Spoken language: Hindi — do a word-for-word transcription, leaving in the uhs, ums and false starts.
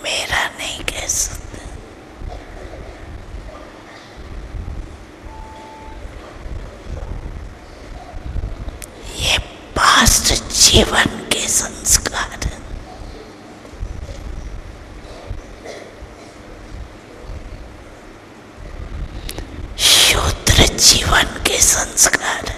मेरा नहीं कह सकते। ये पास्ट जीवन के संस्कार हैं। शूद्र जीवन के संस्कार हैं।